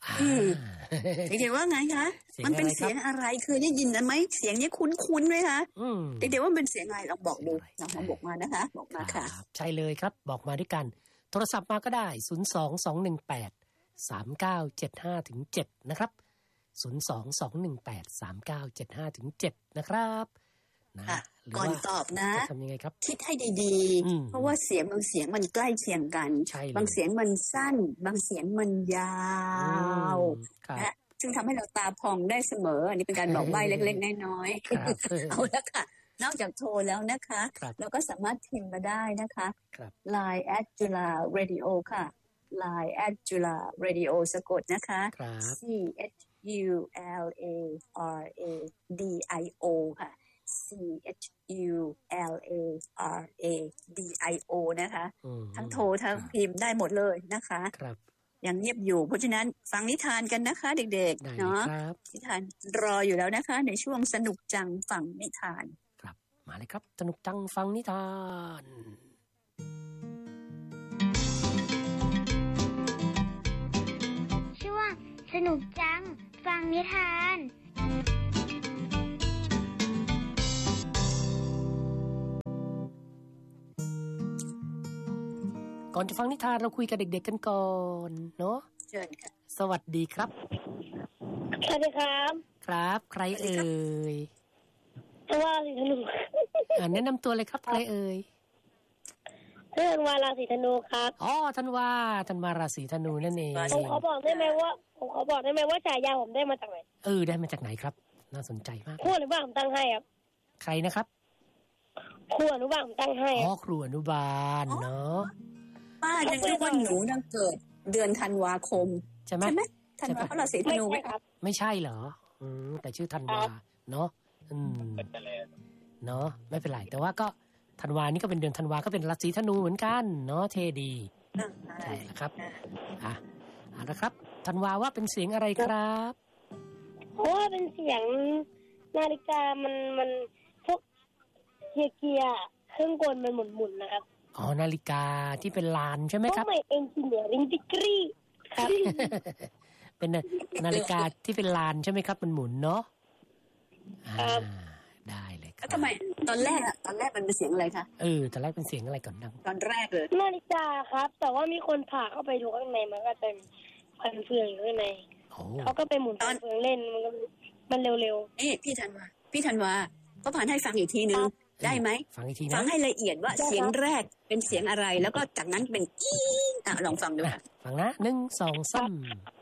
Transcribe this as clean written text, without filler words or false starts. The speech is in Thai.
เด็กๆว่าไงคะมันเป็นเสียงอะไรเคยได้ยินไหมเสียงนี้คุ้นๆไหมคะเด็กๆว่าเป็นเสียงอะไรลองบอกดูลองบอกมานะคะบอกมาค่ะใช่เลยครับบอกมาด้วยกันโทรศัพท์มาก็ได้022183975-7นะครับ022183975-7นะครับนะก่อนตอบนะทำยังไงครับคิดให้ดีๆเพราะว่าเสียงบางเสียงมันใกล้เคียงกันบางเสียงมันสั้นบางเสียงมันยาวนะซึ่งทำให้เราตาพองได้เสมออันนี้เป็นการบอกใบ้เล็กๆน้อยๆเอาละค่ะนอกจากโทรแล้วนะคะเราก็สามารถพิมพ์มาได้นะคะ Line @Jula Radio ค่ะ Line @Jula Radio สะกดนะคะ CHULARADIO ค่ะ CHULARADIO นะคะทั้งโทรทั้งพิมพ์ได้หมดเลยนะคะยังเงียบอยู่เพราะฉะนั้นฟังนิทานกันนะคะเด็กๆเนาะนิทานรออยู่แล้วนะคะในช่วงสนุกจังฟังนิทานครับมาเลยครับสนุกจังฟังนิทานช่วงสนุกจังฟังนิทานก่อนจะฟังนิทานเราคุยกับเด็กๆกันก่อนเนาะเชิญค่ะสวัสดีครับสวัสดีครับครับใครเอ่ยว่าราศีธนูแนะนำตัวเลยครับใครเอ่ยธันวาราศีธนูครับอ๋อธันวาราศีธนูนั่นเองผมขอบอกได้ไหมว่าฉายาผมได้มาจากไหนได้มาจากไหนครับน่าสนใจมากครูอนุบาลผมตั้งให้ครับใครนะครับครูอนุบาลผมตั้งให้อ๋อครูอนุบาลเนาะป้ายังนึกว่าหนูยังเกิดเดือนธันวาคมใช่ไหมธันวาราศีธนูไหมครับไม่ใช่เหรอแต่ชื่อธันวาเนาะเนาะไม่เป็นไรแต่ว่าก็ธันวานี่ก็เป็นเดือนธันวาก็เป็นราศีธนูเหมือนกันเนาะเท่ดีใช่แล้วครับเอาละครับธันวาว่าเป็นเสียงอะไรครับเพราะว่าเป็นเสียงนาฬิกามันพวกเกียร์เครื่องกลมันหมุนๆนะครับอ๋อนาฬิกาที่เป็นลานใช่ไหมครับไม่เอนจิเนียริงดิกรีครับเป็นนาฬิกาที่เป็นลานใช่ไหมครับมันหมุนเนาะได้เลยครับทำไมตอนแรกมันเป็นเสียงอะไรคะตอนแรกเป็นเสียงอะไรก่อนดังตอนแรกเลยนาฬิกาครับแต่ว่ามีคนผ่าเข้าไปดูข้างในมันก็จะพันเฟืองอยู่ข้างในเขาก็ไปหมุนเฟืองเล่นมันเร็วๆพี่ธันวาก็ผ่านให้ฟังอีกทีนึงได้ไหมฟังอีกทีนะฟังให้ละเอียดว่าเสียงแรกเป็นเสียงอะไรแล้วก็จากนั้นเป็นกี้ลองฟังดูค่ะฟังนะ1 2 3